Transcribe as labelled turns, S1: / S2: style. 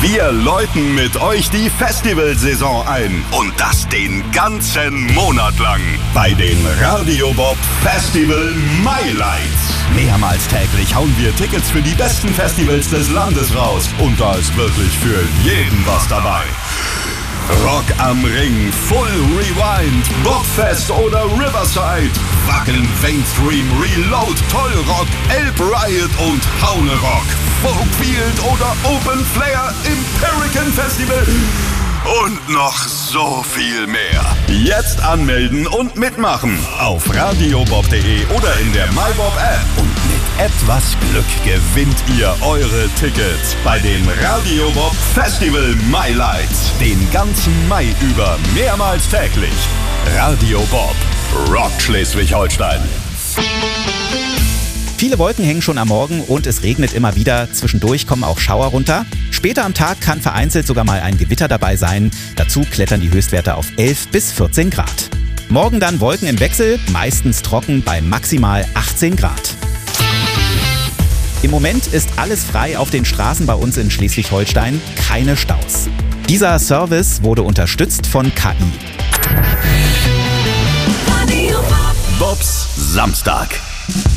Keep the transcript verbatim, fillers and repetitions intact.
S1: Wir läuten mit euch die Festivalsaison ein. Und das den ganzen Monat lang. Bei den Radio Bob Festival Highlights. Mehrmals täglich hauen wir Tickets für die besten Festivals des Landes raus. Und da ist wirklich für jeden was dabei. Rock am Ring, Full Rewind, Bobfest oder Riverside, Wacken, Mainstream, Reload, Tollrock, Elb Riot und Haune Rock, Folkfield oder Open Flair im Pelican Festival und noch so viel mehr. Jetzt anmelden und mitmachen auf radiobob punkt de oder in der MyBob App. Und mit etwas Glück gewinnt ihr eure Tickets bei den Radio Bob Festival Highlights. Den ganzen Mai über mehrmals täglich. Radio Bob rockt Schleswig-Holstein.
S2: Viele Wolken hängen schon am Morgen und es regnet immer wieder. Zwischendurch kommen auch Schauer runter. Später am Tag kann vereinzelt sogar mal ein Gewitter dabei sein. Dazu klettern die Höchstwerte auf elf bis vierzehn Grad. Morgen dann Wolken im Wechsel, meistens trocken bei maximal achtzehn Grad. Im Moment ist alles frei auf den Straßen bei uns in Schleswig-Holstein. Keine Staus. Dieser Service wurde unterstützt von K I.
S1: Bobs Samstag.